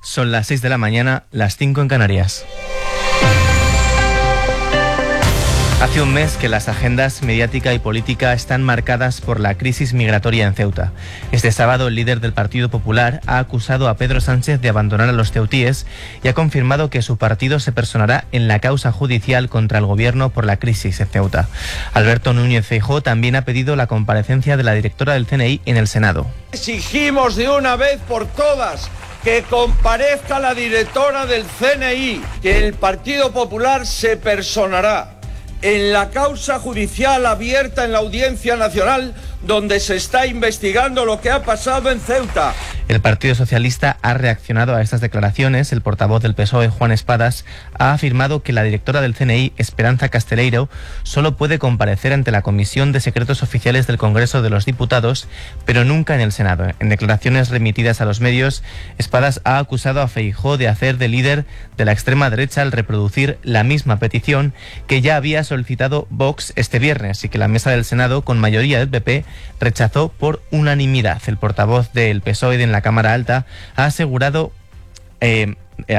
Son las 6 de la mañana, las 5 en Canarias. Hace un mes que las agendas mediática y política están marcadas por la crisis migratoria en Ceuta. Este sábado, el líder del Partido Popular ha acusado a Pedro Sánchez de abandonar a los ceutíes y ha confirmado que su partido se personará en la causa judicial contra el gobierno por la crisis en Ceuta. Alberto Núñez Feijóo también ha pedido la comparecencia de la directora del CNI en el Senado. Exigimos de una vez por todas que comparezca la directora del CNI, que el Partido Popular se personará en la causa judicial abierta en la Audiencia Nacional, donde se está investigando lo que ha pasado en Ceuta. El Partido Socialista ha reaccionado a estas declaraciones. El portavoz del PSOE, Juan Espadas, ha afirmado que la directora del CNI, Esperanza Casteleiro, solo puede comparecer ante la Comisión de Secretos Oficiales del Congreso de los Diputados, pero nunca en el Senado. En declaraciones remitidas a los medios, Espadas ha acusado a Feijóo de hacer de líder de la extrema derecha al reproducir la misma petición que ya había solicitado Vox este viernes y que la mesa del Senado, con mayoría del PP, rechazó por unanimidad. El portavoz del PSOE en la Cámara Alta ha asegurado ha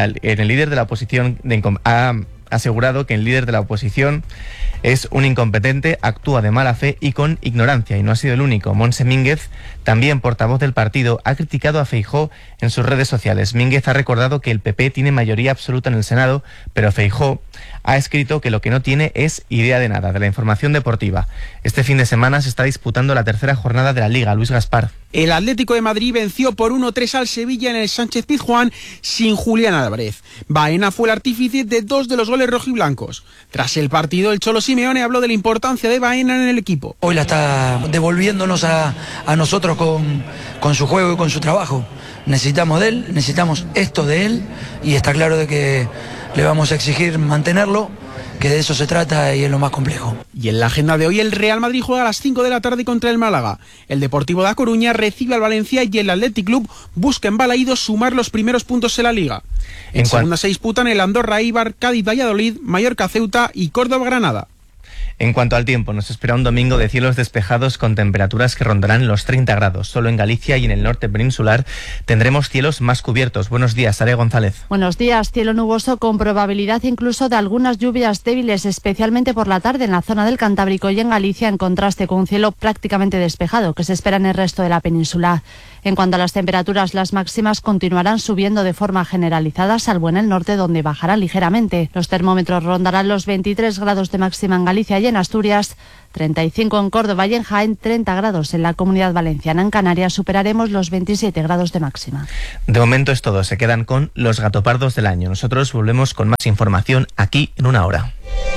asegurado que el líder de la oposición es un incompetente, actúa de mala fe y con ignorancia, y no ha sido el único. Montse Mínguez, también portavoz del partido, ha criticado a Feijóo en sus redes sociales. Mínguez ha recordado que el PP tiene mayoría absoluta en el Senado, pero Feijóo ha escrito que lo que no tiene es idea de nada. De la información deportiva, este fin de semana se está disputando la tercera jornada de la Liga. Luis Gaspar. El Atlético de Madrid venció por 1-3 al Sevilla en el Sánchez-Pizjuán sin Julián Álvarez. Baena fue el artífice de 2 de los goles rojiblancos. Tras el partido, el Cholo Simeone habló de la importancia de Baena en el equipo. Hoy la está devolviéndonos a nosotros con su juego y con su trabajo. Necesitamos de él, necesitamos esto de él, y está claro de que le vamos a exigir mantenerlo, que de eso se trata y es lo más complejo. Y en la agenda de hoy, el Real Madrid juega a las 5 de la tarde contra el Málaga. El Deportivo da Coruña recibe al Valencia y el Athletic Club busca en Balaído sumar los primeros puntos en la Liga. En segunda se disputan el Andorra Eibar, Cádiz Valladolid, Mallorca Ceuta y Córdoba Granada. En cuanto al tiempo, nos espera un domingo de cielos despejados con temperaturas que rondarán los 30 grados. Solo en Galicia y en el norte peninsular tendremos cielos más cubiertos. Buenos días, Sara González. Buenos días, cielo nuboso con probabilidad incluso de algunas lluvias débiles, especialmente por la tarde en la zona del Cantábrico y en Galicia, en contraste con un cielo prácticamente despejado que se espera en el resto de la península. En cuanto a las temperaturas, las máximas continuarán subiendo de forma generalizada, salvo en el norte, donde bajarán ligeramente. Los termómetros rondarán los 23 grados de máxima en Galicia y en Asturias, 35 en Córdoba y en Jaén, 30 grados en la Comunidad Valenciana. En Canarias superaremos los 27 grados de máxima. De momento es todo, se quedan con los gatopardos del año. Nosotros volvemos con más información aquí en una hora.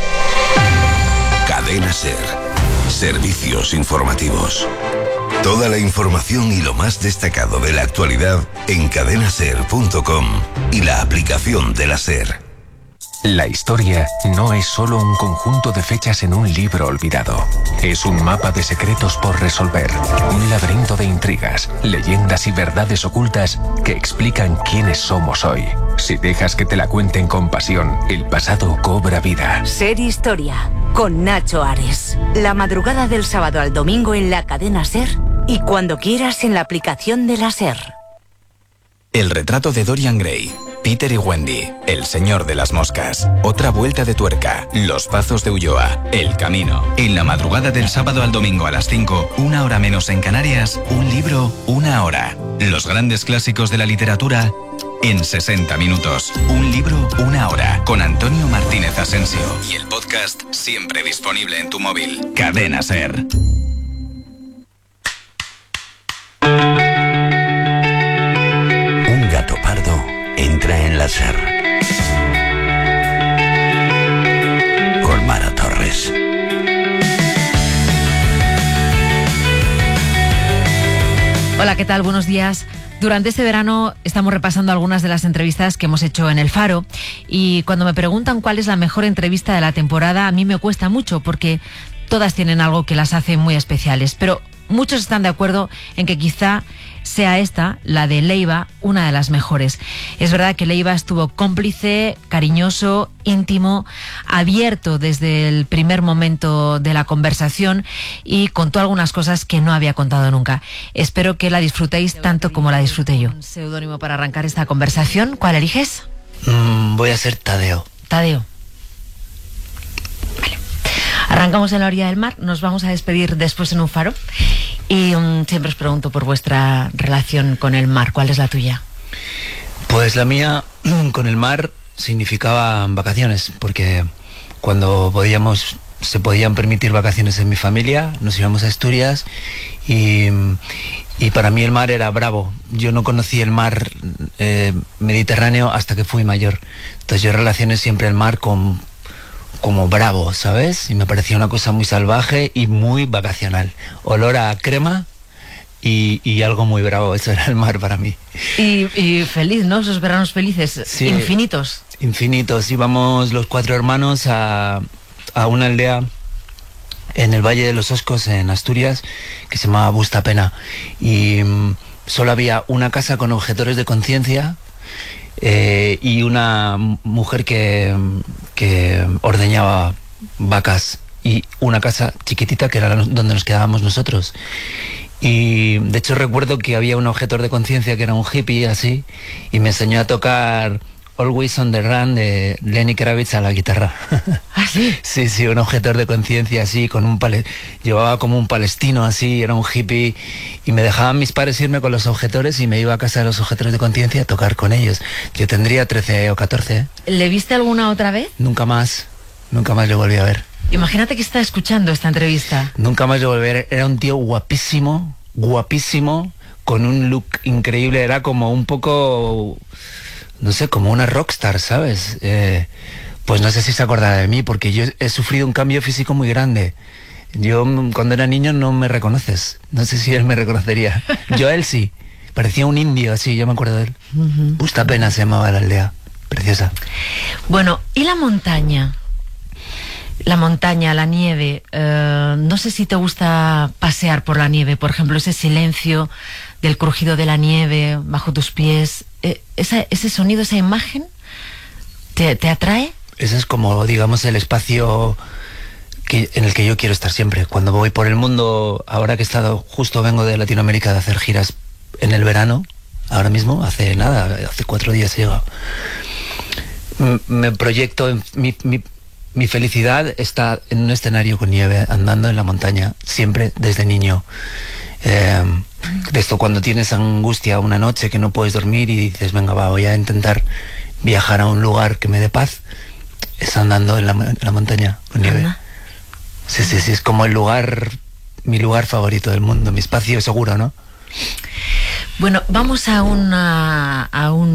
Cadena SER. Servicios informativos. Toda la información y lo más destacado de la actualidad en cadenaser.com y la aplicación de la SER. La historia no es solo un conjunto de fechas en un libro olvidado. Es un mapa de secretos por resolver, un laberinto de intrigas, leyendas y verdades ocultas que explican quiénes somos hoy. Si dejas que te la cuenten con pasión, el pasado cobra vida. SER Historia, con Nacho Ares. La madrugada del sábado al domingo en la cadena SER y cuando quieras en la aplicación de la SER. El retrato de Dorian Gray, Peter y Wendy, El Señor de las Moscas, Otra Vuelta de Tuerca, Los Pazos de Ulloa, El Camino. En la madrugada del sábado al domingo a las 5, 1 hora menos en Canarias, un libro, 1 hora. Los grandes clásicos de la literatura en 60 minutos. Un libro, 1 hora. Con Antonio Martínez Asensio. Y el podcast siempre disponible en tu móvil. Cadena SER. Un gato pardo entra en la SER. Con Mara Torres. Hola, ¿qué tal? Buenos días. Durante este verano estamos repasando algunas de las entrevistas que hemos hecho en El Faro, y cuando me preguntan cuál es la mejor entrevista de la temporada, a mí me cuesta mucho porque todas tienen algo que las hace muy especiales, pero muchos están de acuerdo en que quizá sea esta, la de Leiva, una de las mejores. Es verdad que Leiva estuvo cómplice, cariñoso, íntimo, abierto desde el primer momento de la conversación y contó algunas cosas que no había contado nunca. Espero que la disfrutéis tanto como la disfruté yo. Un seudónimo para arrancar esta conversación. ¿Cuál eliges? Voy a ser Tadeo. Tadeo. Vale. Arrancamos en la orilla del mar, nos vamos a despedir después en un faro y siempre os pregunto por vuestra relación con el mar. ¿Cuál es la tuya? Pues la mía con el mar significaba vacaciones, porque cuando se podían permitir vacaciones en mi familia, nos íbamos a Asturias y para mí el mar era bravo. Yo no conocí el mar Mediterráneo hasta que fui mayor. Entonces yo relacioné siempre el mar como bravo, ¿sabes? Y me parecía una cosa muy salvaje y muy vacacional. Olor a crema y algo muy bravo. Eso era el mar para mí. Y feliz, ¿no? Esos veranos felices, sí, infinitos. Infinitos. Íbamos los 4 hermanos a una aldea en el Valle de los Oscos, en Asturias, que se llamaba Bustapena. Y solo había una casa con objetores de conciencia y una mujer que ordeñaba vacas, y una casa chiquitita que era donde nos quedábamos nosotros. Y de hecho recuerdo que había un objetor de conciencia que era un hippie así, y me enseñó a tocar Always on the Run de Lenny Kravitz a la guitarra. ¿Ah, sí? Sí, un objetor de conciencia así, llevaba como un palestino así, era un hippie, y me dejaban mis padres irme con los objetores y me iba a casa de los objetores de conciencia a tocar con ellos. Yo tendría 13 o 14. ¿Le viste alguna otra vez? Nunca más le volví a ver. Imagínate que está escuchando esta entrevista. Nunca más le volví a ver. Era un tío guapísimo, con un look increíble, era como un poco, no sé, como una rockstar, ¿sabes? Pues no sé si se acordará de mí, porque yo he sufrido un cambio físico muy grande. Yo cuando era niño no me reconoces. No sé si él me reconocería. Yo a él sí. Parecía un indio así, yo me acuerdo de él. Bustapena se llamaba la aldea. Preciosa. Bueno, ¿y la montaña? La montaña, la nieve. No sé si te gusta pasear por la nieve. Por ejemplo, ese silencio del crujido de la nieve bajo tus pies. Ese sonido, esa imagen, ¿te atrae? Ese es como, digamos, el espacio en el que yo quiero estar siempre. Cuando voy por el mundo, ahora que vengo de Latinoamérica de hacer giras en el verano, ahora mismo, hace 4 días he llegado. Me proyecto, mi felicidad está en un escenario con nieve, andando en la montaña, siempre desde niño. De esto, cuando tienes angustia una noche que no puedes dormir y dices, venga, voy a intentar viajar a un lugar que me dé paz, es andando en la montaña con nieve. Sí, es como mi lugar favorito del mundo, mi espacio seguro, ¿no? Bueno, vamos a una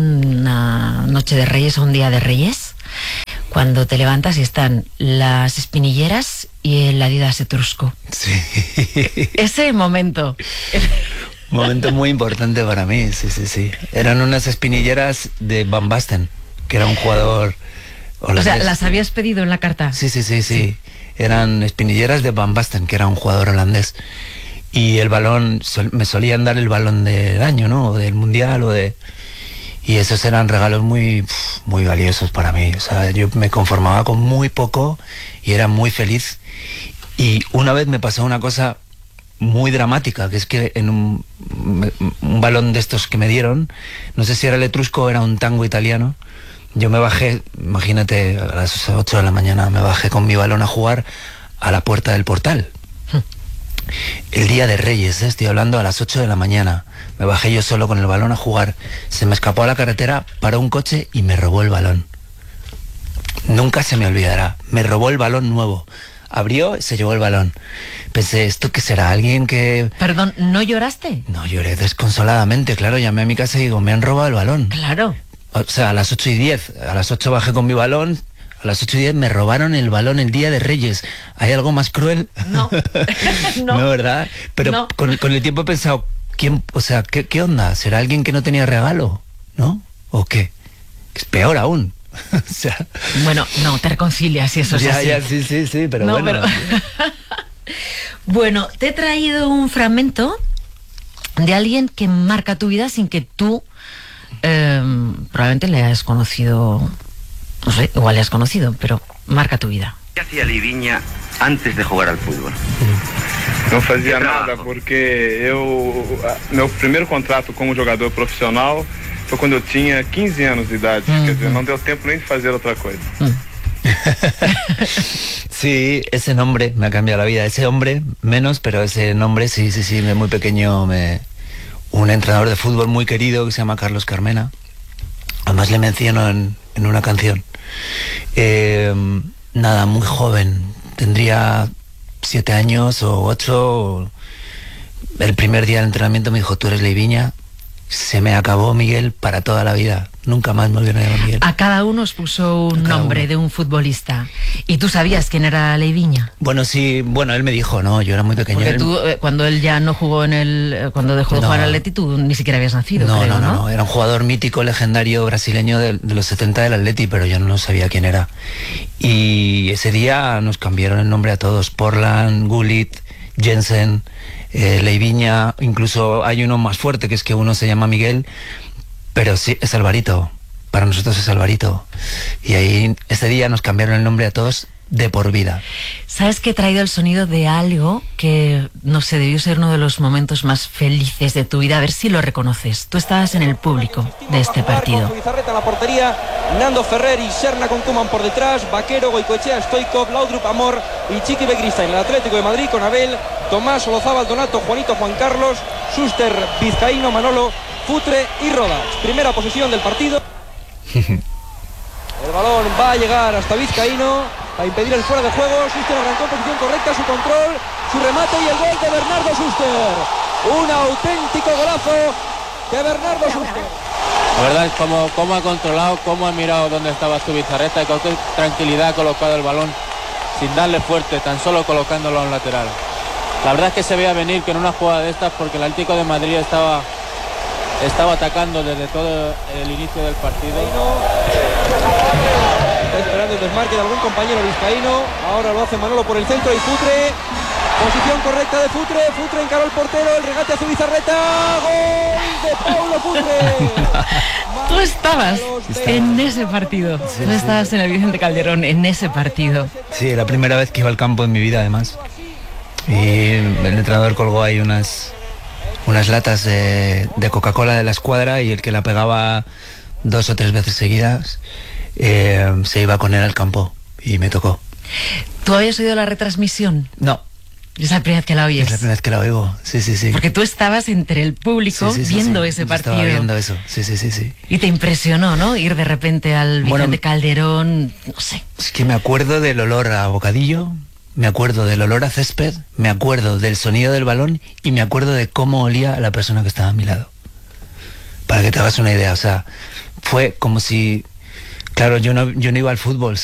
noche de Reyes, a un día de Reyes, cuando te levantas y están las espinilleras y el Adidas Etrusco. Sí. Ese momento. Momento muy importante para mí, sí. Eran unas espinilleras de Van Basten, que era un jugador holandés. O sea, ¿las habías pedido en la carta? Sí. Eran espinilleras de Van Basten, que era un jugador holandés. Y el balón, me solían dar el balón del año, ¿no? O del mundial, y esos eran regalos muy valiosos para mí. O sea, yo me conformaba con muy poco y era muy feliz. Y una vez me pasó una cosa muy dramática, que es que en un balón de estos que me dieron, no sé si era el Etrusco o era un tango italiano, yo me bajé, imagínate, a las 8 de la mañana me bajé con mi balón a jugar a la puerta del portal. El día de Reyes, estoy hablando, a las 8 de la mañana. Me bajé yo solo con el balón a jugar. Se me escapó a la carretera, paró un coche y me robó el balón. Nunca se me olvidará. Me robó el balón nuevo. Abrió y se llevó el balón. Pensé, ¿esto qué será? ¿Alguien que...? Perdón, ¿no lloraste? No, lloré desconsoladamente, claro. Llamé a mi casa y digo, me han robado el balón. Claro. O sea, a las 8:10. A las 8 bajé con mi balón. A las 8:10 me robaron el balón el día de Reyes. ¿Hay algo más cruel? No. No, ¿verdad? Pero no. Con el tiempo he pensado, ¿qué onda? ¿Será alguien que no tenía regalo? ¿No? ¿O qué? Es peor aún. O sea... Bueno, no, te reconcilias y eso es así. Ya, sí, pero no, bueno. Bueno, te he traído un fragmento de alguien que marca tu vida sin que tú probablemente le hayas conocido, no sé, igual le has conocido, pero marca tu vida. ¿Qué hacía Leivinha antes de jugar al fútbol? Não fazia nada, porque meu primeiro contrato como jogador profissional foi quando eu tinha 15 anos de idade, quer dizer, não deu tempo nem de fazer outra coisa. Sí, ese nombre me ha cambiado la vida, ese hombre menos, pero ese nombre sí, de muy pequeño un entrenador de fútbol muy querido que se llama Carlos Carmena, además le menciono en una canción. Nada, muy joven, tendría 7 años o 8, el primer día del entrenamiento me dijo, tú eres Leivinha, se me acabó Miguel para toda la vida, nunca más me volvieron a llamar Miguel. A cada uno os puso un nombre de un futbolista, ¿y tú sabías quién era Leivinha? Bueno, sí, él me dijo, no, yo era muy pequeño. Porque tú, cuando él ya no jugó cuando dejó de jugar al Atleti, tú ni siquiera habías nacido, creo, ¿no? Era un jugador mítico, legendario, brasileño de los 70 del Atleti, pero yo no sabía quién era. Y ese día nos cambiaron el nombre a todos, Portland, Gullit, Jensen, Leivinha, incluso hay uno más fuerte, que es que uno se llama Miguel, pero sí, es Alvarito, para nosotros es Alvarito. Y ahí, ese día nos cambiaron el nombre a todos de por vida. ¿Sabes que he traído el sonido de algo que, no sé, debió ser uno de los momentos más felices de tu vida? A ver si lo reconoces. Tú estabas en el público de este partido. Bizarreta en la portería, Nando Ferrer y Serna con Koeman por detrás, Vaquero, Goicoechea, Stoikov, Laudrup, Amor y Chiqui Begiristain. El Atlético de Madrid con Abel, Tomás, Olazábal, Donato, Juanito, Juan Carlos, Schuster, Vizcaíno, Manolo, Futre y Rodas. Primera posesión del partido. El balón va a llegar hasta Vizcaíno a impedir el fuera de juego. Schuster arrancó en posición correcta, su control, su remate y el gol de Bernardo Schuster. Un auténtico golazo de Bernardo Schuster. La verdad es cómo ha controlado, cómo ha mirado dónde estaba su Bizarreta y con qué tranquilidad ha colocado el balón sin darle fuerte, tan solo colocándolo a un lateral. La verdad es que se veía venir que en una jugada de estas, porque el Atlético de Madrid estaba atacando desde todo el inicio del partido. Está esperando el desmarque de algún compañero vizcaíno. Ahora lo hace Manolo por el centro y Futre. Posición correcta de Futre. Futre encaró el portero. El regate a su Bizarreta. ¡Gol de Paulo Futre! Tú estabas en ese partido. Tú estabas en el Vicente Calderón en ese partido. Sí, la primera vez que iba al campo en mi vida, además. Y el entrenador colgó ahí unas latas de Coca-Cola de la escuadra y el que la pegaba 2 o 3 veces seguidas se iba con él al campo y me tocó. ¿Tú habías oído la retransmisión? No. Es la primera vez que la oyes. Es la primera vez que la oigo, sí. Porque tú estabas entre el público viendo ese partido. Estaba viendo eso, sí. Y te impresionó, ¿no? Ir de repente al Vicente Calderón, no sé. Es que me acuerdo del olor a bocadillo, me acuerdo del olor a césped, me acuerdo del sonido del balón y me acuerdo de cómo olía la persona que estaba a mi lado. Para que te hagas una idea, o sea, fue como si... Claro, yo no iba al fútbol,